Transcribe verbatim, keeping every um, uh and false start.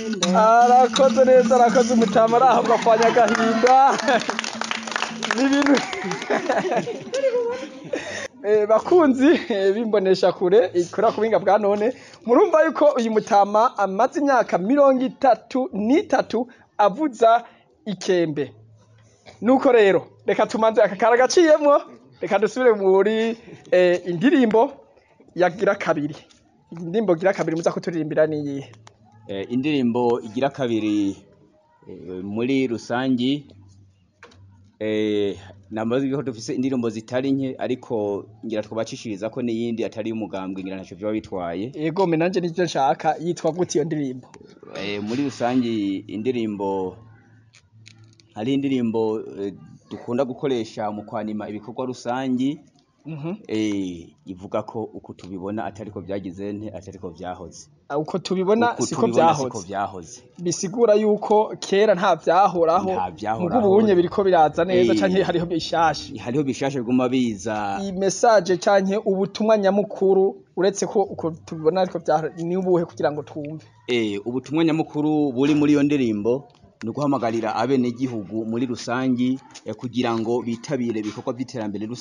arakoze neza arakoze umutama arahabwa kwa Nyagahinda n'ibintu eh bakunzi bimbonesha kure ikora kubinga bwa none murumva yuko uyu mutama amaze imyaka mirongo itatu n'itatu avuza ikembe nuko rero reka tumanze akakara gaciyemwo reka dusubire muri eh, indirimbo yagira kabiri indirimbo gira kabiri muza kuturirimbira niyihe eh, indirimbo igira kabiri eh, muri rusangi eh namaze ko dufise indirimbo zitari nke ariko ngira twabacishiriza ko niyindi atari umugambwe ngira ntaco byo bitwaye yego me nanje nivyo nshaka yitwa gute iyo ndirimbo eh, muri rusangi indirimbo hari indirimbo eh, dukunda gukoresha mu kwanima ibikorwa rusangi mhm eh ivuga ko uko tubibona atari ko byagize nte atari ko vyahoze uko tubibona Uko siko tubibona siko vyahoze vyahoze bisigura yuko kera nta vyahoraho Nta vyahoraho. mugubunye biriko biraza neza Eh. canke hariho bishasha hariho bishashe biguma biza iyi message canke ubutumwa nyamukuru uretse ko uko tubibona ariko vya ni ubuhe kugira ngo twumve eh ubutumwa nyamukuru buri muri iyo ndirimbo no guhamagarira abene gihugu muri rusangi eh, kugira ngo bitabire ibikorwa by'iterambere